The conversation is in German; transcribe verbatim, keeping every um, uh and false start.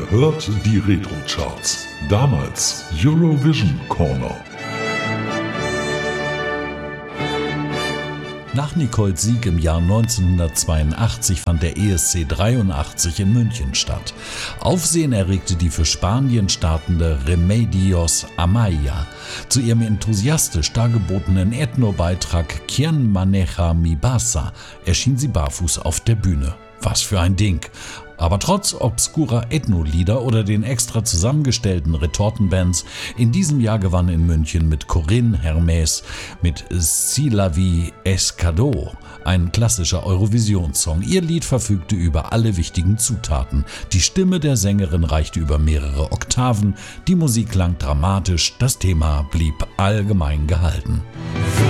hört die Retro-Charts. Damals Eurovision Corner. Nach Nicoles Sieg im Jahr neunzehnhundertzweiundachtzig fand der E S C dreiundachtzig in München statt. Aufsehen erregte die für Spanien startende Remedios Amaya. Zu ihrem enthusiastisch dargebotenen Ethno-Beitrag Quien maneja mi basa erschien sie barfuß auf der Bühne. Was für ein Ding! Aber trotz obskurer Ethno-Lieder oder den extra zusammengestellten Retortenbands, in diesem Jahr gewann in München mit Corinne Hermès mit Si la vie es cadeau, ein klassischer Eurovision-Song. Ihr Lied verfügte über alle wichtigen Zutaten. Die Stimme der Sängerin reichte über mehrere Oktaven, die Musik klang dramatisch, das Thema blieb allgemein gehalten.